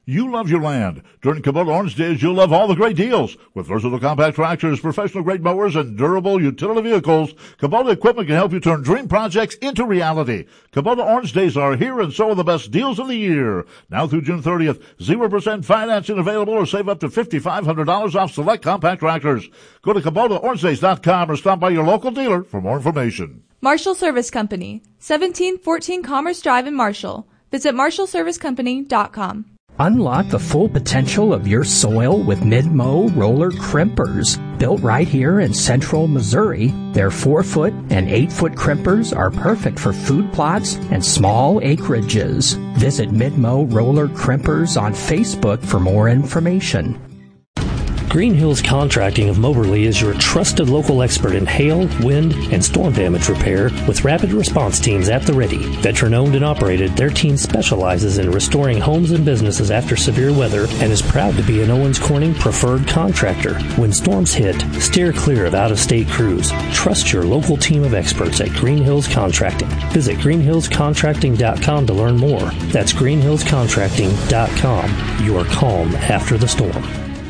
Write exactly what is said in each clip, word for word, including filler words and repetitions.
You love your land. During Kubota Orange Days, you'll love all the great deals. With versatile compact tractors, professional-grade mowers, and durable utility vehicles, Kubota equipment can help you turn dream projects into reality. Kubota Orange Days are here, and so are the best deals of the year. Now through June thirtieth, zero percent financing available, or save up to five thousand five hundred dollars off select compact tractors. Go to Kubota Orange Days dot com or stop by your local dealer for more information. Marshall Service Company, seventeen fourteen Commerce Drive in Marshall. Visit marshall service company dot com. Unlock the full potential of your soil with Mid-Mow roller crimpers. Built right here in central Missouri, their four-foot and eight-foot crimpers are perfect for food plots and small acreages. Visit Mid-Mow roller crimpers on Facebook for more information. Green Hills Contracting of Moberly is your trusted local expert in hail, wind, and storm damage repair with rapid response teams at the ready. Veteran-owned and operated, their team specializes in restoring homes and businesses after severe weather and is proud to be an Owens Corning preferred contractor. When storms hit, steer clear of out-of-state crews. Trust your local team of experts at Green Hills Contracting. Visit green hills contracting dot com to learn more. That's green hills contracting dot com. Your calm after the storm.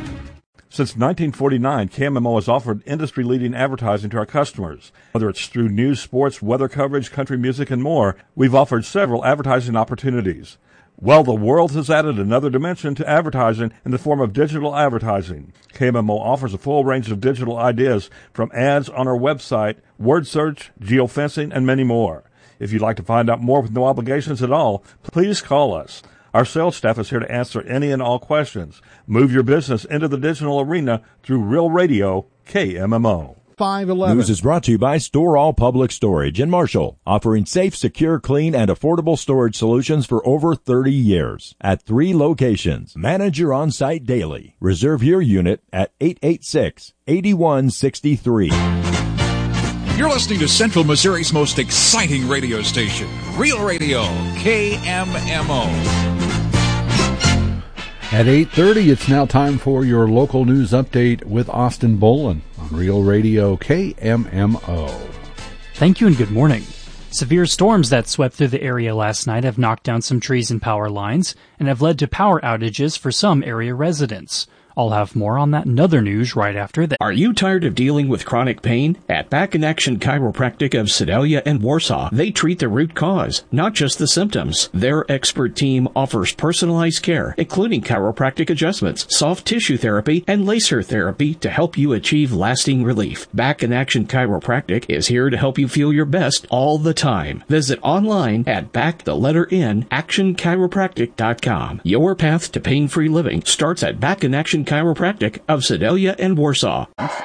Since nineteen forty-nine, K M M O has offered industry-leading advertising to our customers. Whether it's through news, sports, weather coverage, country music, and more, we've offered several advertising opportunities. Well, the world has added another dimension to advertising in the form of digital advertising. K M M O offers a full range of digital ideas from ads on our website, word search, geofencing, and many more. If you'd like to find out more with no obligations at all, please call us. Our sales staff is here to answer any and all questions. Move your business into the digital arena through Real Radio K M M O. five eleven News is brought to you by Store All Public Storage in Marshall, offering safe, secure, clean, and affordable storage solutions for over thirty years. At three locations, manage your on-site daily. Reserve your unit at eight eight six, eight one six three. You're listening to Central Missouri's most exciting radio station, Real Radio K M M O. At eight thirty, it's now time for your local news update with Austin Bolin on Real Radio K M M O. Thank you and good morning. Severe storms that swept through the area last night have knocked down some trees and power lines and have led to power outages for some area residents. I'll have more on that and other news right after that. Are you tired of dealing with chronic pain? At Back in Action Chiropractic of Sedalia and Warsaw, they treat the root cause, not just the symptoms. Their expert team offers personalized care, including chiropractic adjustments, soft tissue therapy, and laser therapy to help you achieve lasting relief. Back in Action Chiropractic is here to help you feel your best all the time. Visit online at back the letter N action chiropractic dot com. Your path to pain-free living starts at Back in Action Chiropractic of Sedalia and Warsaw.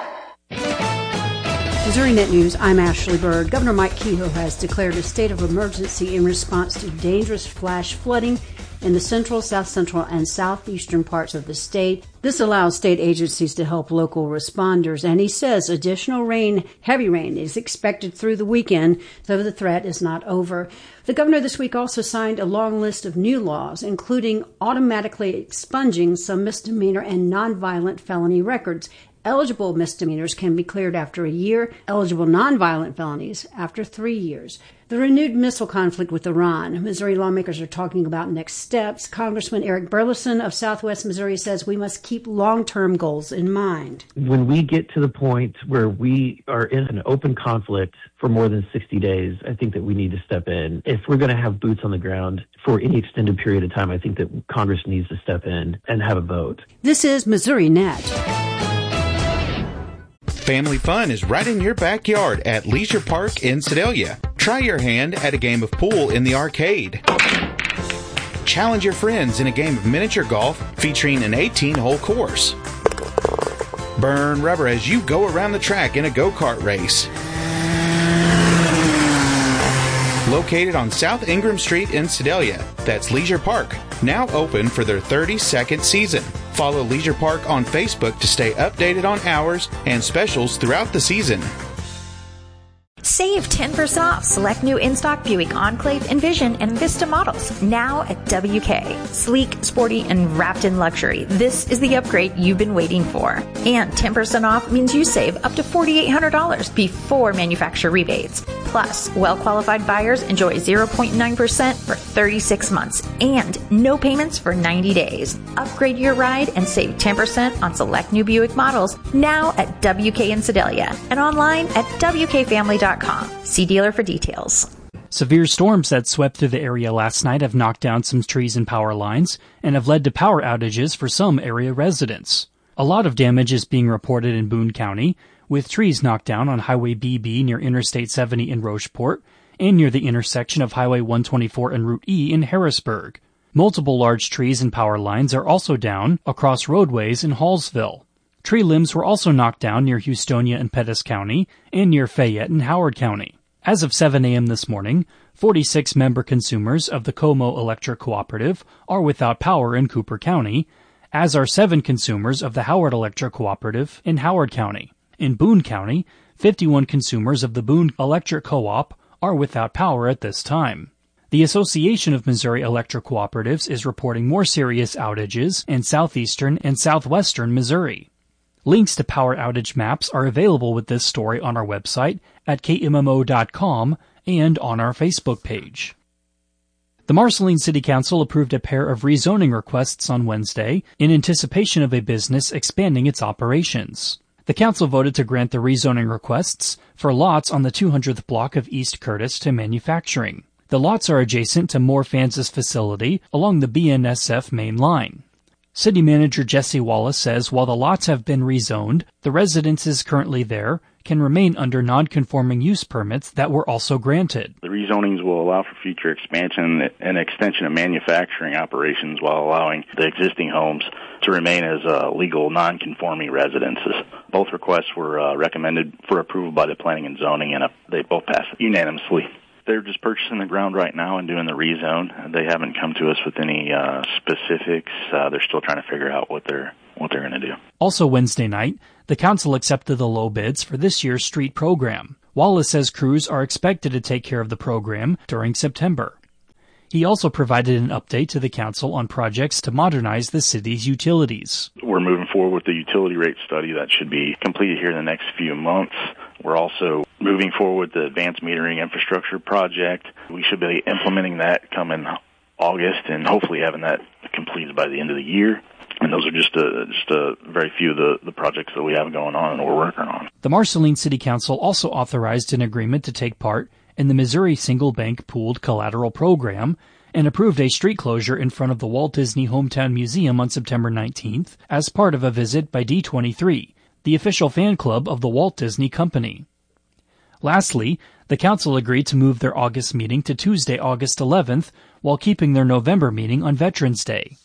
Missouri Net News, I'm Ashley Bird. Governor Mike Kehoe has declared a state of emergency in response to dangerous flash flooding in the central, south central, and southeastern parts of the state. This allows state agencies to help local responders, and he says additional rain, heavy rain, is expected through the weekend, though the threat is not over. The governor this week also signed a long list of new laws, including automatically expunging some misdemeanor and nonviolent felony records. Eligible misdemeanors can be cleared after a year, eligible nonviolent felonies after three years. The renewed missile conflict with Iran. Missouri lawmakers are talking about next steps. Congressman Eric Burleson of Southwest Missouri says we must keep long-term goals in mind. When we get to the point where we are in an open conflict for more than sixty days, I think that we need to step in. If we're going to have boots on the ground for any extended period of time, I think that Congress needs to step in and have a vote. This is Missouri Net. Family fun is right in your backyard at Leisure Park in Sedalia. Try your hand at a game of pool in the arcade. Challenge your friends in a game of miniature golf featuring an eighteen-hole course. Burn rubber as you go around the track in a go-kart race. Located on South Ingram Street in Sedalia, that's Leisure Park, now open for their thirty-second season. Follow Leisure Park on Facebook to stay updated on hours and specials throughout the season. Save ten percent off select new in-stock Buick Enclave, Envision, and Vista models now at W K. Sleek, sporty, and wrapped in luxury. This is the upgrade you've been waiting for. And ten percent off means you save up to four thousand eight hundred dollars before manufacturer rebates. Plus, well-qualified buyers enjoy zero point nine percent for thirty-six months and no payments for ninety days. Upgrade your ride and save ten percent on select new Buick models now at W K in Sedalia and online at W K family dot com. See dealer for details. Severe storms that swept through the area last night have knocked down some trees and power lines and have led to power outages for some area residents. A lot of damage is being reported in Boone County, with trees knocked down on Highway B B near Interstate seventy in Rocheport and near the intersection of Highway one twenty-four and Route E in Harrisburg. Multiple large trees and power lines are also down across roadways in Hallsville. Tree limbs were also knocked down near Houstonia and Pettis County and near Fayette and Howard County. As of seven a.m. this morning, forty-six member consumers of the Como Electric Cooperative are without power in Cooper County, as are seven consumers of the Howard Electric Cooperative in Howard County. In Boone County, fifty-one consumers of the Boone Electric Co-op are without power at this time. The Association of Missouri Electric Cooperatives is reporting more serious outages in southeastern and southwestern Missouri. Links to power outage maps are available with this story on our website at K M M O dot com and on our Facebook page. The Marceline City Council approved a pair of rezoning requests on Wednesday in anticipation of a business expanding its operations. The council voted to grant the rezoning requests for lots on the two hundredth block of East Curtis to manufacturing. The lots are adjacent to Moore Fans' facility along the B N S F main line. City Manager Jesse Wallace says while the lots have been rezoned, the residences currently there can remain under non-conforming use permits that were also granted. The rezonings will allow for future expansion and extension of manufacturing operations while allowing the existing homes to remain as uh, legal non-conforming residences. Both requests were uh, recommended for approval by the Planning and Zoning, and uh, they both passed unanimously. They're just purchasing the ground right now and doing the rezone. They haven't come to us with any uh, specifics. Uh, they're still trying to figure out what they're what they're going to do. Also Wednesday night, the council accepted the low bids for this year's street program. Wallace says crews are expected to take care of the program during September. He also provided an update to the council on projects to modernize the city's utilities. We're moving forward with the utility rate study that should be completed here in the next few months. We're also moving forward with the advanced metering infrastructure project. We should be implementing that come in August and hopefully having that completed by the end of the year. And those are just a, just a very few of the, the projects that we have going on and we're working on. The Marceline City Council also authorized an agreement to take part in the Missouri Single Bank Pooled Collateral Program and approved a street closure in front of the Walt Disney Hometown Museum on September nineteenth as part of a visit by D twenty-three, the official fan club of the Walt Disney Company. Lastly, the council agreed to move their August meeting to Tuesday, August eleventh, while keeping their November meeting on Veterans Day.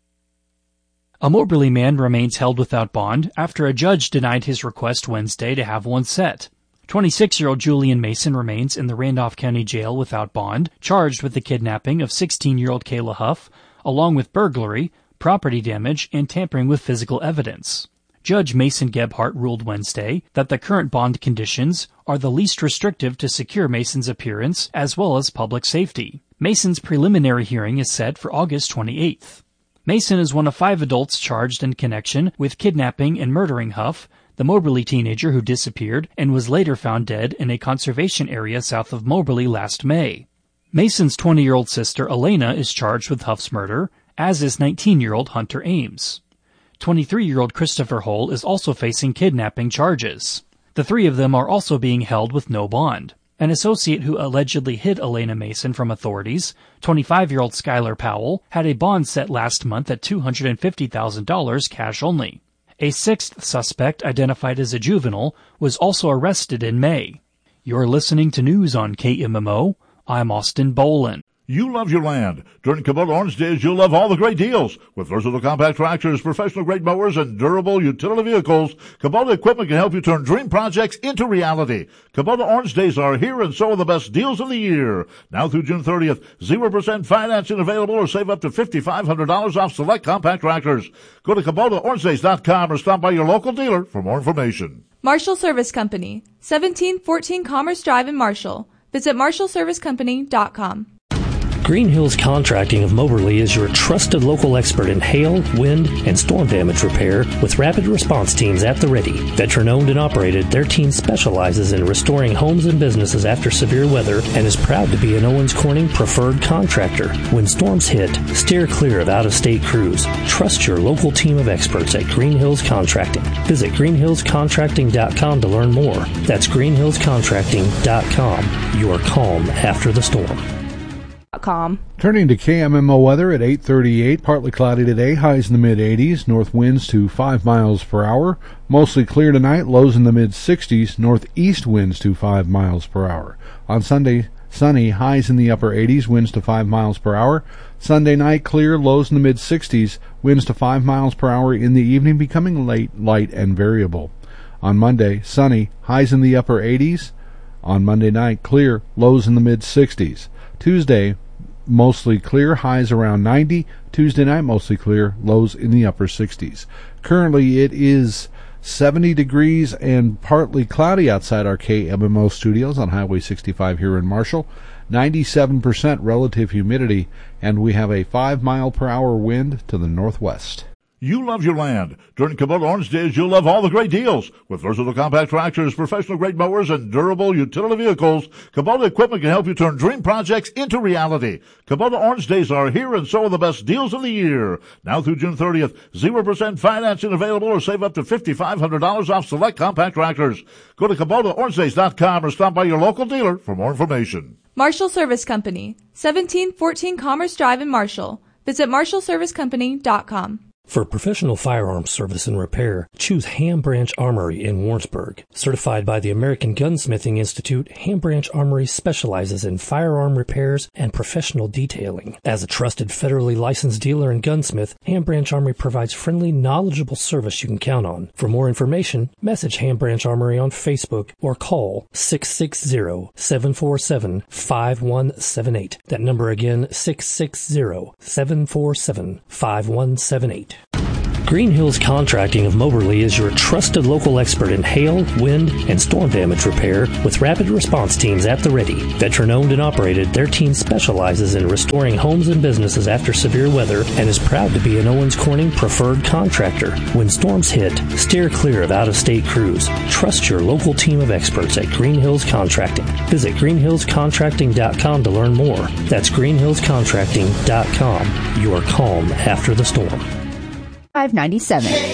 A Moberly man remains held without bond after a judge denied his request Wednesday to have one set. twenty-six-year-old Julian Mason remains in the Randolph County Jail without bond, charged with the kidnapping of sixteen-year-old Kayla Huff, along with burglary, property damage, and tampering with physical evidence. Judge Mason Gebhardt ruled Wednesday that the current bond conditions are the least restrictive to secure Mason's appearance as well as public safety. Mason's preliminary hearing is set for August twenty-eighth. Mason is one of five adults charged in connection with kidnapping and murdering Huff, the Moberly teenager who disappeared and was later found dead in a conservation area south of Moberly last May. Mason's twenty-year-old sister Elena is charged with Huff's murder, as is nineteen-year-old Hunter Ames. twenty-three-year-old Christopher Hull is also facing kidnapping charges. The three of them are also being held with no bond. An associate who allegedly hid Elena Mason from authorities, twenty-five-year-old Skylar Powell, had a bond set last month at two hundred fifty thousand dollars cash only. A sixth suspect, identified as a juvenile, was also arrested in May. You're listening to news on K M M O. I'm Austin Bolin. You love your land. During Kubota Orange Days, you'll love all the great deals. With versatile compact tractors, professional-grade mowers, and durable utility vehicles, Kubota equipment can help you turn dream projects into reality. Kubota Orange Days are here, and so are the best deals of the year. Now through June thirtieth, zero percent financing available or save up to five thousand five hundred dollars off select compact tractors. Go to Kubota Orange Days dot com or stop by your local dealer for more information. Marshall Service Company, seventeen fourteen Commerce Drive in Marshall. Visit marshall service company dot com. Green Hills Contracting of Moberly is your trusted local expert in hail, wind, and storm damage repair with rapid response teams at the ready. Veteran-owned and operated, their team specializes in restoring homes and businesses after severe weather and is proud to be an Owens Corning preferred contractor. When storms hit, steer clear of out-of-state crews. Trust your local team of experts at Green Hills Contracting. Visit green hills contracting dot com to learn more. That's green hills contracting dot com. Your calm after the storm. Com. Turning to K M M O weather at eight thirty-eight, partly cloudy today, highs in the mid-eighties, north winds to five miles per hour. Mostly clear tonight, lows in the mid-sixties, northeast winds to five miles per hour. On Sunday, sunny, highs in the upper eighties, winds to five miles per hour. Sunday night, clear, lows in the mid-sixties, winds to five miles per hour in the evening, becoming late, light, and variable. On Monday, sunny, highs in the upper eighties. On Monday night, clear, lows in the mid-sixties. Tuesday, mostly clear, highs around ninety. Tuesday night, mostly clear, lows in the upper sixties. Currently, it is seventy degrees and partly cloudy outside our K M M O studios on Highway sixty-five here in Marshall. ninety-seven percent relative humidity, and we have a five mile per hour wind to the northwest. You love your land. During Kubota Orange Days, you'll love all the great deals. With versatile compact tractors, professional-grade mowers, and durable utility vehicles, Kubota equipment can help you turn dream projects into reality. Kubota Orange Days are here, and so are the best deals of the year. Now through June thirtieth, zero percent financing available, or save up to five thousand five hundred dollars off select compact tractors. Go to Kubota Orange Days dot com or stop by your local dealer for more information. Marshall Service Company, seventeen fourteen Commerce Drive in Marshall. Visit marshall service company dot com. For professional firearms service and repair, choose Ham Branch Armory in Warrensburg. Certified by the American Gunsmithing Institute, Ham Branch Armory specializes in firearm repairs and professional detailing. As a trusted federally licensed dealer and gunsmith, Ham Branch Armory provides friendly, knowledgeable service you can count on. For more information, message Ham Branch Armory on Facebook or call six six zero, seven four seven, five one seven eight. That number again, six six zero, seven four seven, five one seven eight. Green Hills Contracting of Moberly is your trusted local expert in hail, wind, and storm damage repair with rapid response teams at the ready. Veteran-owned and operated, their team specializes in restoring homes and businesses after severe weather and is proud to be an Owens Corning preferred contractor. When storms hit, steer clear of out-of-state crews. Trust your local team of experts at Green Hills Contracting. Visit green hills contracting dot com to learn more. That's green hills contracting dot com. Your calm after the storm. five ninety-seven.